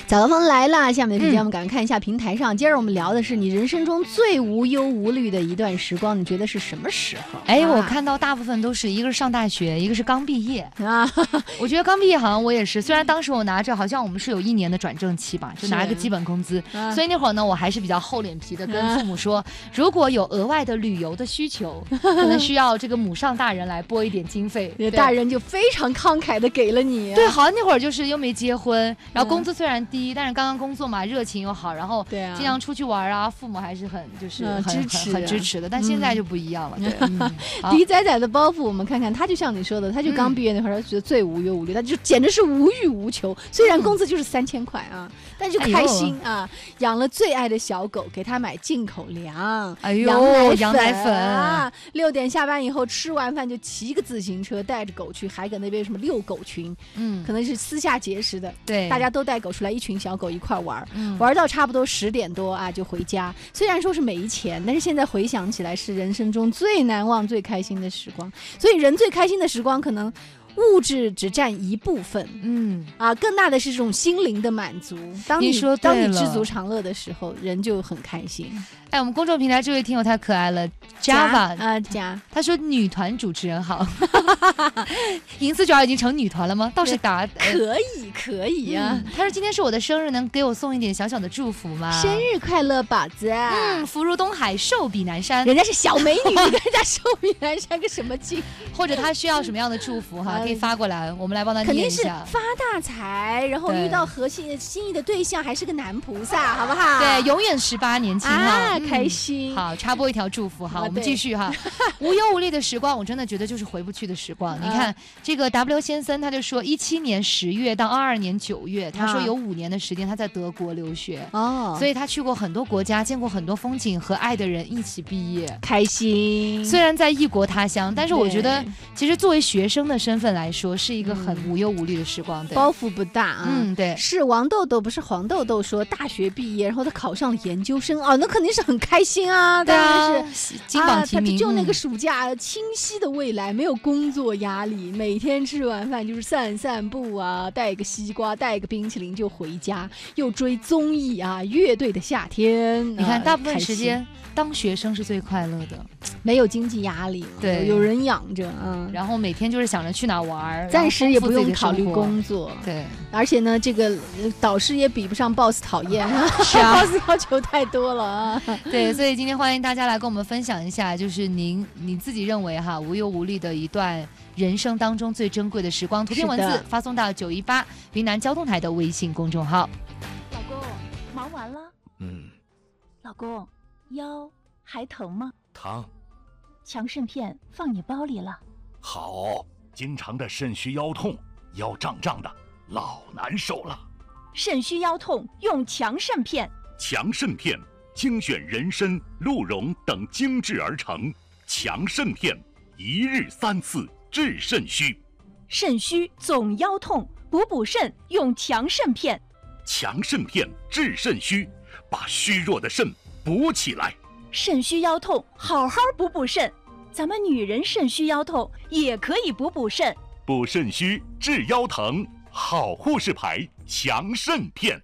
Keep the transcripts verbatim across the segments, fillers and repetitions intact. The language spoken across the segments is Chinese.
早高峰来了，下面的时间我们赶快看一下平台上。嗯、接着我们聊的是你人生中最无忧无虑的一段时光，你觉得是什么时候？ 哎，啊、我看到大部分都是一个是上大学，一个是刚毕业啊。我觉得刚毕业好像我也是，虽然当时我拿着好像我们是有一年的转正期吧，就拿一个基本工资，啊、所以那会儿呢我还是比较厚脸皮的跟父母说，啊、如果有额外的旅游的需求，可能需要这个母上大人来拨一点经费， 大人就非常慷慨的给了你、啊。 对，好像那会儿就是又没结婚，然后工资虽然低，但是刚刚工作嘛，热情又好，然后经常出去玩啊，父母还是很就是很、嗯、支持很支持的。但现在就不一样了。嗯、对， 嗯、迪仔仔的包袱，我们看看，他就像你说的，他就刚毕业那会儿，他觉得最无忧无虑，他就简直是无欲无求。虽然工资就是三千块啊，但就开心啊！养了最爱的小狗，给他买进口粮， 哎呦，羊奶粉啊！六点下班以后吃完饭就骑个自行车带着狗去海埂那边什么遛狗群，嗯，可能是私下结识的， 对， 大家都带狗出来，一群小狗一块玩，嗯、玩到差不多十点多啊就回家。虽然说是没钱，但是现在回想起来是人生中最难忘、最开心的时光。所以人最开心的时光可能物质只占一部分，嗯啊，更大的是这种心灵的满足。当你, 你说当你知足常乐的时候，人就很开心。 哎，我们公众平台这位听友太可爱了 ，Java 啊加， 他说女团主持人好，银丝卷已经成女团了吗？倒是答可以可以啊、 嗯。他说今天是我的生日，能给我送一点小小的祝福吗？ 生日快乐，宝子。 嗯，福如东海，寿比南山。 人家是小美女，跟人家寿比南山个什么劲？ 或者他需要什么样的祝福哈？可以发过来，我们来帮他念一下。 肯定是发大财，然后遇到合心心仪的对象，还是个男菩萨，好不好？ 对，永远十八年轻哈。 啊开心、 嗯、好，插播一条祝福哈，我们继续哈。无忧无虑的时光，我真的觉得就是回不去的时光。你看这个 W 先生，他就说一七年十月到二二年九月，他说有五年的时间他在德国留学哦，所以他去过很多国家，见过很多风景，和爱的人一起毕业， 开心。 虽然在异国他乡，但是我觉得其实作为学生的身份来说，是一个很无忧无虑的时光，对， 包袱不大啊。 嗯，对。 是王豆豆不是黄豆豆说大学毕业，然后他考上了研究生哦，那肯定是很开心啊，当然是金榜题名、 啊、就那个暑假、嗯、清晰的未来，没有工作压力，每天吃完饭就是散散步啊，带个西瓜带个冰淇淋就回家，又追综艺啊，乐队的夏天。 你看、啊、大部分时间当学生是最快乐的， 没有经济压力， 对， 有人养着，嗯， 然后每天就是想着去哪玩， 暂时也不用考虑工作， 对， 而且呢，这个导师也比不上 boss 讨厌，是啊，boss 要求太多了啊， 对，所以今天欢迎大家来跟我们分享一下，就是您你自己认为哈无忧无虑的一段人生当中最珍贵的时光，图片文字发送到九一八云南交通台的微信公众号。 老公，忙完了？ 嗯。 老公，腰还疼吗？ 疼。 强肾片放你包里了。 好，经常的肾虚腰痛，腰胀胀的，老难受了。 肾虚腰痛用强肾片。 强肾片精选人参、鹿茸等精制而成，强肾片一日三次治肾虚。 肾虚总腰痛，补补肾用强肾片。 强肾片治肾虚，把虚弱的肾补起来。 肾虚腰痛好好补补肾，咱们女人肾虚腰痛也可以补补肾。 补肾虚治腰疼，好护士牌强肾片。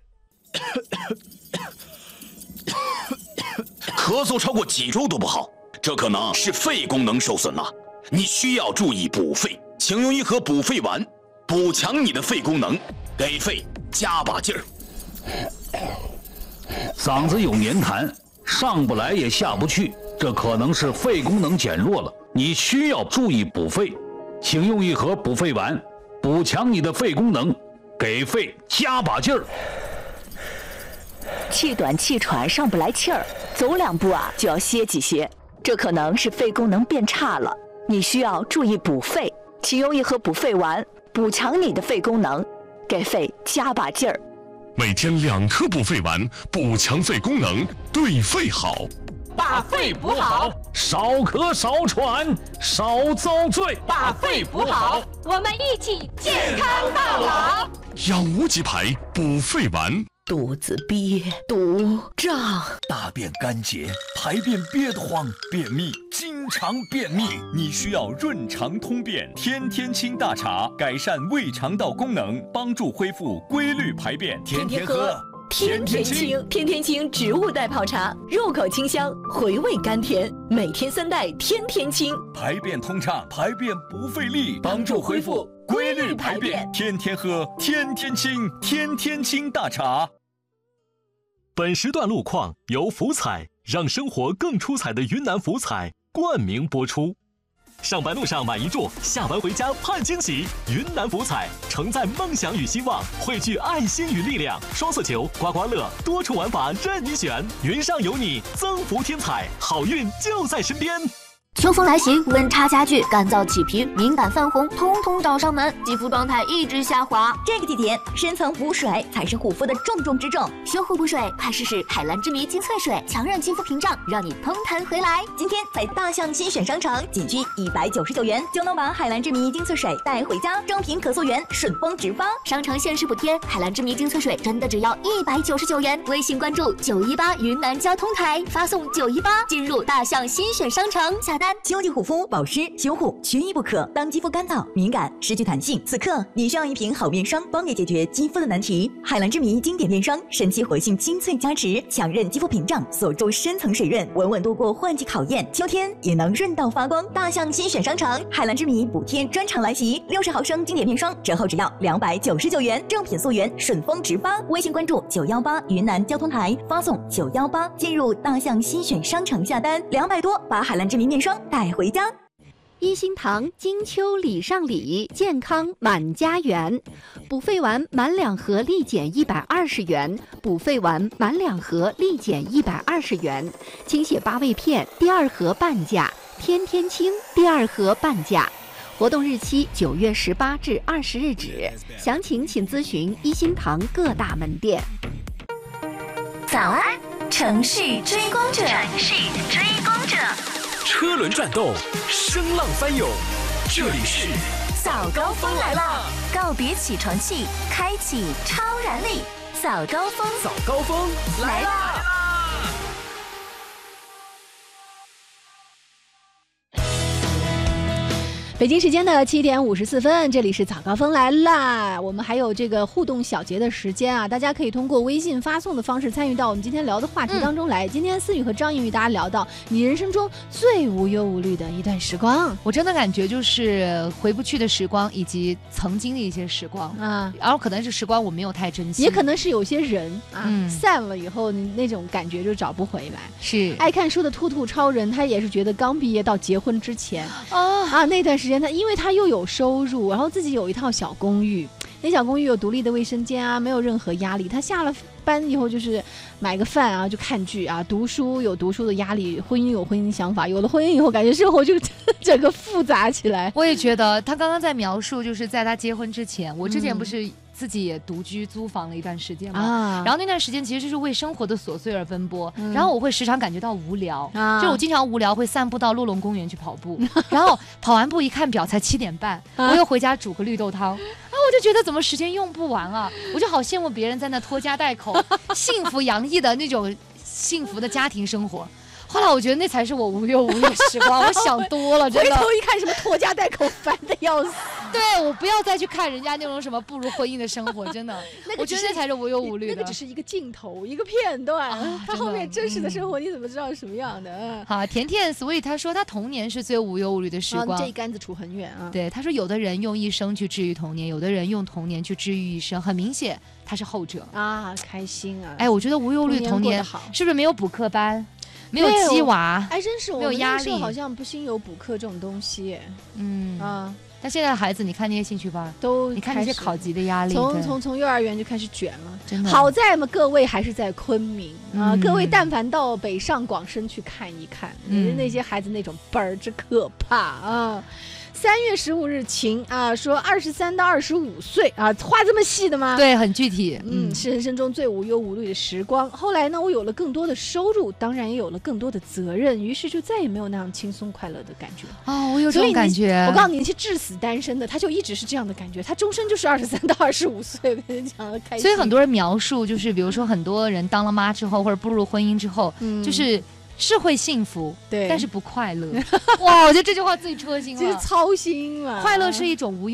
咳嗽超过几周都不好，这可能是肺功能受损了，你需要注意补肺，请用一盒补肺丸，补强你的肺功能，给肺加把劲儿。 嗓子有黏痰，上不来也下不去，这可能是肺功能减弱了，你需要注意补肺，请用一盒补肺丸，补强你的肺功能，给肺加把劲儿。 气短气喘上不来气儿，走两步啊就要歇几歇，这可能是肺功能变差了，你需要注意补肺，请用一盒补肺丸，补强你的肺功能，给肺加把劲儿。 每天两颗补肺丸，补强肺功能，对肺好。 把肺补好， 少咳少喘少遭罪， 把肺补好， 我们一起健康到老。 养无极牌补肺丸。 肚子憋、肚胀， 大便干结，排便憋得慌，便秘，经常便秘， 你需要润肠通便天天清大茶，改善胃肠道功能，帮助恢复规律排便。 天天喝天天清，天天清植物代泡茶，入口清香，回味甘甜，每天三袋天天清， 排便通畅，排便不费力，帮助恢复规律排便。天天喝天天清，天天清大茶。 本时段路况由福彩让生活更出彩的云南福彩冠名播出。上班路上买一注，下班回家盼惊喜。云南福彩承载梦想与希望，汇聚爱心与力量。双色球、刮刮乐，多重玩法任你选。云上有你，增福添彩，好运就在身边。 秋风来袭，温差加剧，干燥起皮、敏感泛红，通通找上门，肌肤状态一直下滑。 这个季节，深层补水才是护肤的重中之重。 修护补水，快试试海蓝之谜精粹水，强韧肌肤屏障，让你通弹回来。 今天在大象新选商城，仅需一百九十九元就能把海蓝之谜精粹水带回家，正品可溯源，顺丰直发。 商城限时补贴，海蓝之谜精粹水真的只要一百九十九元。微信关注九一八云南交通台，发送九一八进入大象新选商城下。 秋季护肤保湿修护缺一不可。当肌肤干燥、敏感、失去弹性，此刻你需要一瓶好面霜，帮你解决肌肤的难题。海蓝之谜经典面霜，神奇活性精粹加持，强韧肌肤屏障，锁住深层水润，稳稳度过换季考验。秋天也能润到发光。大象新选商城，海蓝之谜补贴专场来袭，六十毫升经典面霜折后只要两百九十九元，正品溯源，顺丰直发。微信关注九幺八云南交通台，发送九幺八进入大象新选商城下单，两百多把海蓝之谜面霜带回家。 一心堂金秋礼上礼，健康满家园。补肺丸满两盒立减一百二十元，补肺丸满两盒立减一百二十元。清血八味片第二盒半价，天天清第二盒半价。活动日期九月十八至二十日止，详情请咨询一心堂各大门店。 早安，城市追光者， 城市追光者。 车轮转动，声浪翻涌，这里是早高峰来了，告别起床气，开启超燃力，早高峰， 早高峰来啦！ 北京时间的七点五十四分，这里是早高峰来啦。我们还有这个互动小节的时间啊，大家可以通过微信发送的方式参与到我们今天聊的话题当中来。嗯、今天思雨和张颖与大家聊到你人生中最无忧无虑的一段时光， 我真的感觉就是回不去的时光，以及曾经的一些时光啊。然后可能是时光我没有太珍惜， 也可能是有些人啊、嗯、散了以后那种感觉就找不回来。 是爱看书的兔兔超人，他也是觉得刚毕业到结婚之前啊啊那段时间。他因为他又有收入，然后自己有一套小公寓，那小公寓有独立的卫生间啊，没有任何压力。他下了班以后就是买个饭啊，就看剧啊，读书有读书的压力，婚姻有婚姻想法，有了婚姻以后感觉生活就整个复杂起来。 我也觉得他刚刚在描述，就是在他结婚之前，我之前不是自己也独居租房了一段时间嘛、啊，然后那段时间其实就是为生活的琐碎而奔波、嗯、然后我会时常感觉到无聊、啊、就我经常无聊会散步到洛龙公园去跑步然后跑完步一看表才七点半、啊、我又回家煮个绿豆汤，啊，我就觉得怎么时间用不完啊，我就好羡慕别人在那拖家带口幸福洋溢的那种幸福的家庭生活。后来我觉得那才是我无忧无虑的时光，我想多了，真的。 回头一看什么拖家带口，烦的要死。 对，我不要再去看人家那种什么不如婚姻的生活，真的。那个我觉得那才是无忧无虑的。 那个只是一个镜头，一个片段，啊、他后面真实的生活、嗯、你怎么知道是什么样的？ 好，甜甜 sweet 他说他童年是最无忧无虑的时光， 啊、这一竿子杵很远啊。 对，他说有的人用一生去治愈童年，有的人用童年去治愈一生，很明显他是后者啊，开心啊！ 哎，我觉得无忧无虑童年是不是没有补课班？没有鸡娃， 哎，真是没有压力， 好像不兴有补课这种东西。 嗯啊，但现在孩子，你看那些兴趣班都， 你看那些考级的压力， 从从从幼儿园就开始卷了。 真的， 好在嘛，各位还是在昆明、嗯、啊，各位但凡到北上广深去看一看，嗯，那些孩子那种倍儿之可怕啊。 三月十五日晴啊，说二十三到二十五岁啊，画这么细的吗？ 对，很具体。 嗯，嗯是人生中最无忧无虑的时光。后来呢，我有了更多的收入，当然也有了更多的责任，于是就再也没有那样轻松快乐的感觉。 哦，我有这种感觉。 我告诉你，那些至死单身的，他就一直是这样的感觉，他终身就是二十三到二十五岁，非常的开心。 所以很多人描述，就是比如说很多人当了妈之后，或者步入婚姻之后，嗯、就是是会幸福， 对， 但是不快乐。哇，我觉得这句话最戳心了， 就是操心嘛。 快乐是一种无忧。